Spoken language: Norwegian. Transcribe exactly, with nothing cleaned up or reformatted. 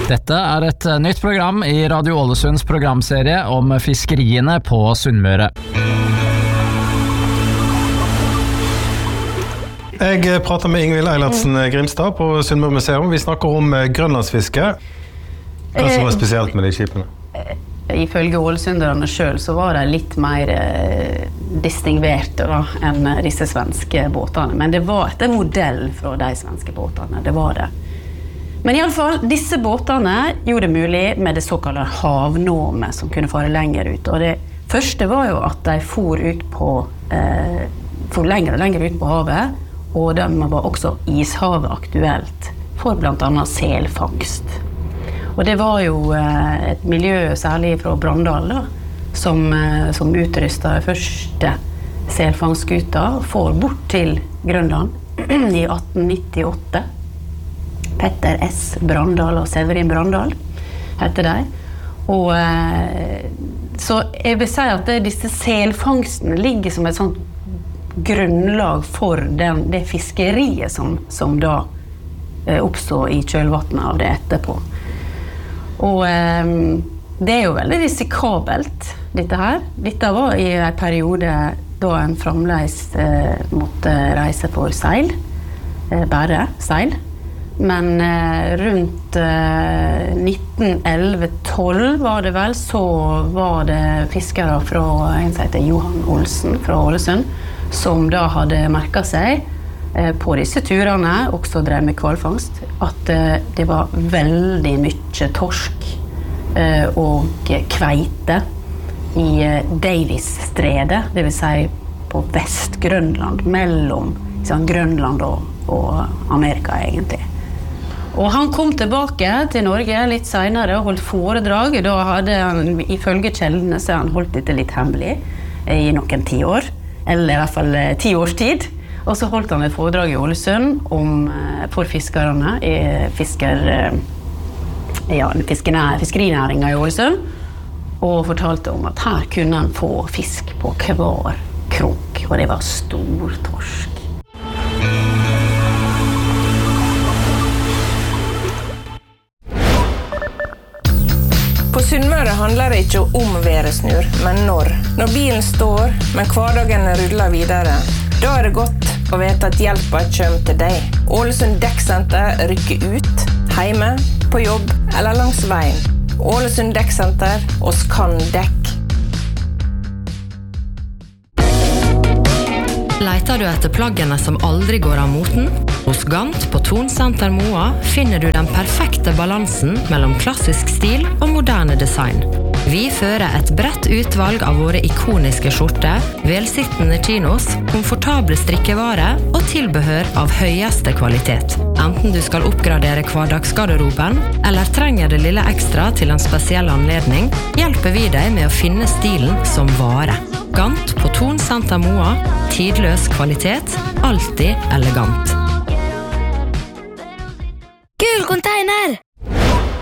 Dette er et nytt program i Radio Ålesunds programserie om fiskeriene på Sunnmøre. Jeg prater med Ingvild Eilertsen Grimstad på Sunnmøre Museum. Vi snakker om grønlandsfiske. Hva som var spesielt med de skipene? Ifølge ålesunderne selv så var de litt mer eh, distingverte da, enn disse svenske båtene. Men det var et modell fra de svenske båtene, det var det. Men i alle fall, disse båtene gjorde det mulig med det såkalte havnåmet som kunne fare lenger ut. Og det første var jo at de for ut på, eh, for lenger og lenger ut på havet, og de var også ishavet aktuelt for blant annet selfangst. Og det var jo eh, et miljø, særlig fra Brandal, da, som, eh, som utrustet første selfangstskuta for bort til Grønland i atten nittiåtte. Petter S. Brandal og Severin Brandal heter de. Og, eh, så jeg vil si at det, disse selfangstene ligger som et sånt grunnlag for den, det fiskeriet som, som da eh, oppstår i kjølvattnet av det etterpå. Og eh, det er jo veldig risikabelt, dette her. Dette var i en periode da en fremdeles eh, måtte reise for seil, eh, bare seil. Men eh, rundt eh, nitten elleve tolv var det vel, så var det fiskere fra en som heter Johan Olsen fra Ålesund, som da hadde merket seg eh, på disse turene, også drev med kvalfangst, at eh, det var veldig mye torsk eh, og kveite i eh, Davis-stredet, det vil si på Vest-Grønland, mellom sånn, Grønland og, og Amerika egentlig. Og han kom tilbake til Norge litt senere og holdt foredrag. Da hadde han, ifølge kjeldene, så han holdt dette litt hemmelig i noen ti år, eller i hvert fall ti års tid. Og så holdt han et foredrag i Ålesund om, for fiskerne, i fisker, ja, fiskerinæringen i Ålesund, og fortalte om at her kunne han få fisk på hver krok, og det var stor torsk. På Sunnmøre handler det ikke om væresnur, men når. Når bilen står, men hverdagen ruller videre, da er det godt å vite at hjelpen kommer til deg. Ålesund Dekksenter rykker ut, hjemme, på jobb eller langs veien. Ålesund Dekksenter, oss kan dekk. Leiter du etter plaggene som aldri går av moten? Hos Gant på Tonsenter Moa finner du den perfekte balansen mellom klassisk stil og moderne design. Vi fører et bredt utvalg av våre ikoniske skjorter, velsittende chinos, komfortable strikkevare og tilbehør av høyeste kvalitet. Enten du skal oppgradere hverdagsgarderoben, eller trenger det lille ekstra til en spesiell anledning, hjelper vi deg med å finne stilen som vare. Gant på Tonsenter Moa, tidløs kvalitet, alltid elegant. Kul container!